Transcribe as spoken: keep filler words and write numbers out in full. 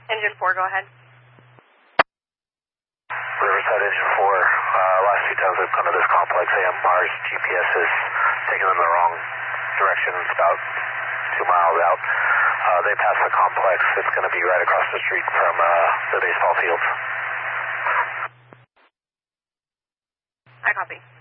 Engine four, go ahead. Riverside Engine four, uh, last few times I've come to this complex, A M R's G P S is taking them the wrong direction. It's about two miles out. Uh, they pass the complex. It's going to be right across the street from uh, the baseball fields. I copy.